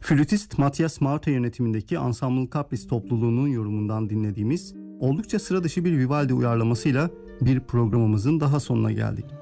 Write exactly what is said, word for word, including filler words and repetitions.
Flütist Matthias Marta yönetimindeki Ensemble Capris topluluğunun yorumundan dinlediğimiz oldukça sıra dışı bir Vivaldi uyarlamasıyla bir programımızın daha sonuna geldik.